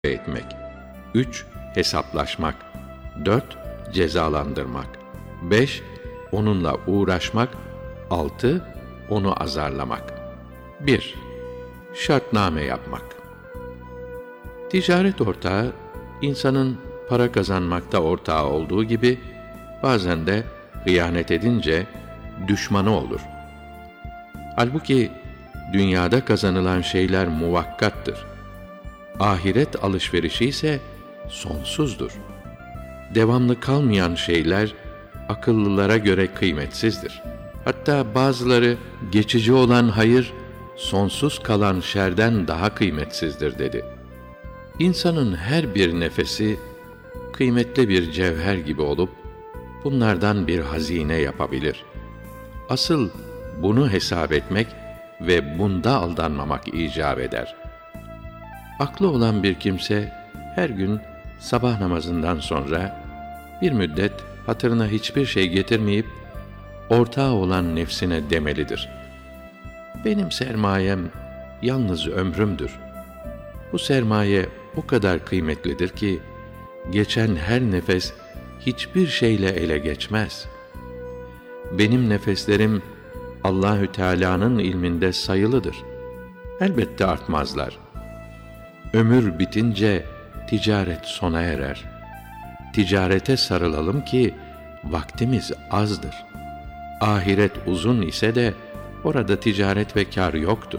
etmek. 3. Hesaplaşmak. 4. Cezalandırmak. 5. Onunla uğraşmak. 6. Onu azarlamak. 1. Şartname yapmak. Ticaret ortağı, insanın para kazanmakta ortağı olduğu gibi, bazen de hıyanet edince düşmanı olur. Halbuki dünyada kazanılan şeyler muvakkattır. Ahiret alışverişi ise sonsuzdur. Devamlı kalmayan şeyler akıllılara göre kıymetsizdir. Hatta bazıları geçici olan hayır, sonsuz kalan şerden daha kıymetsizdir dedi. İnsanın her bir nefesi kıymetli bir cevher gibi olup bunlardan bir hazine yapabilir. Asıl bunu hesap etmek ve bunda aldanmamak icap eder. Aklı olan bir kimse her gün sabah namazından sonra bir müddet hatırına hiçbir şey getirmeyip ortağı olan nefsine demelidir. Benim sermayem yalnız ömrümdür. Bu sermaye o kadar kıymetlidir ki geçen her nefes hiçbir şeyle ele geçmez. Benim nefeslerim Allahü Teala'nın ilminde sayılıdır. Elbette artmazlar. Ömür bitince ticaret sona erer. Ticarete sarılalım ki vaktimiz azdır. Ahiret uzun ise de orada ticaret ve kâr yoktur.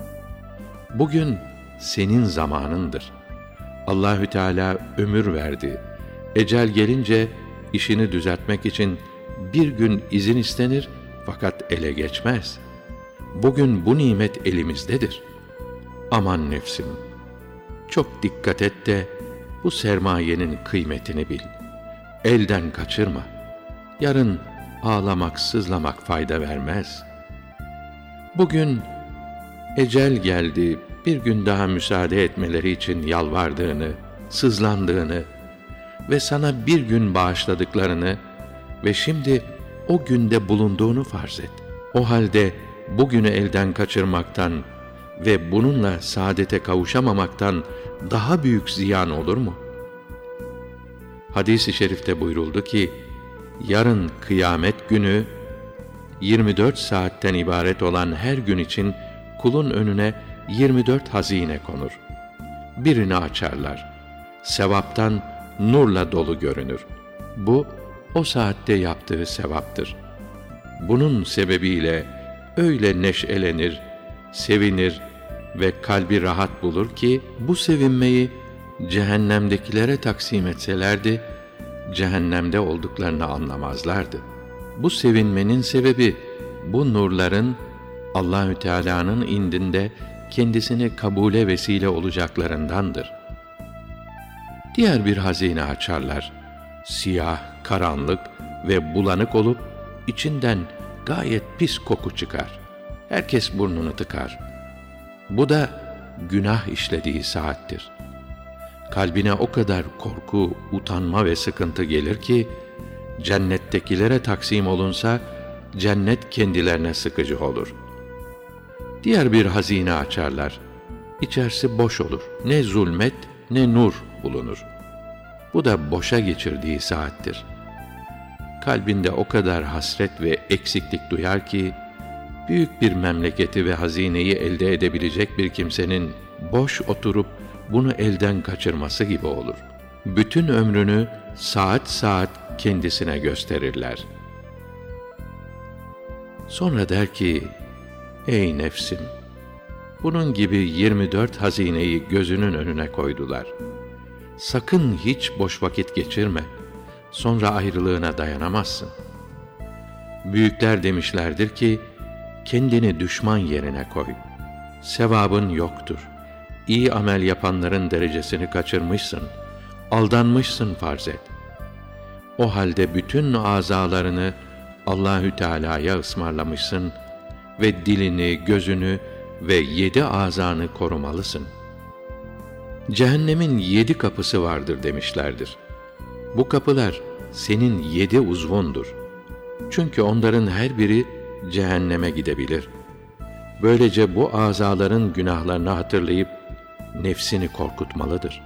Bugün senin zamanındır. Allahü Teala ömür verdi. Ecel gelince işini düzeltmek için bir gün izin istenir fakat ele geçmez. Bugün bu nimet elimizdedir. Aman nefsim, çok dikkat et de bu sermayenin kıymetini bil. Elden kaçırma. Yarın ağlamak, sızlamak fayda vermez. Bugün ecel geldi, bir gün daha müsaade etmeleri için yalvardığını, sızlandığını ve sana bir gün bağışladıklarını ve şimdi o günde bulunduğunu farz et. O halde bugünü elden kaçırmaktan ve bununla saadete kavuşamamaktan daha büyük ziyan olur mu? Hadis-i şerifte buyuruldu ki, yarın kıyamet günü 24 saatten ibaret olan her gün için kulun önüne 24 hazine konur. Birini açarlar. Sevaptan nurla dolu görünür. Bu, o saatte yaptığı sevaptır. Bunun sebebiyle öyle neşelenir, sevinir ve kalbi rahat bulur ki, bu sevinmeyi cehennemdekilere taksim etselerdi, cehennemde olduklarını anlamazlardı. Bu sevinmenin sebebi, bu nurların Allahü Teala'nın indinde kendisini kabule vesile olacaklarındandır. Diğer bir hazine açarlar. Siyah, karanlık ve bulanık olup içinden gayet pis koku çıkar. Herkes burnunu tıkar. Bu da günah işlediği saattir. Kalbine o kadar korku, utanma ve sıkıntı gelir ki, cennettekilere taksim olunsa, cennet kendilerine sıkıcı olur. Diğer bir hazine açarlar. İçerisi boş olur. Ne zulmet, ne nur bulunur. Bu da boşa geçirdiği saattir. Kalbinde o kadar hasret ve eksiklik duyar ki, büyük bir memleketi ve hazineyi elde edebilecek bir kimsenin boş oturup bunu elden kaçırması gibi olur. Bütün ömrünü saat saat kendisine gösterirler. Sonra der ki, ey nefsim, bunun gibi 24 hazineyi gözünün önüne koydular. Sakın hiç boş vakit geçirme, sonra ayrılığına dayanamazsın. Büyükler demişlerdir ki, kendini düşman yerine koy. Sevabın yoktur. İyi amel yapanların derecesini kaçırmışsın, aldanmışsın farz et. O halde bütün azalarını Allahü Teala'ya ısmarlamışsın ve dilini, gözünü ve 7 azanı korumalısın. Cehennemin 7 kapısı vardır demişlerdir. Bu kapılar senin 7 uzvundur. Çünkü onların her biri cehenneme gidebilir. Böylece bu azaların günahlarını hatırlayıp nefsini korkutmalıdır.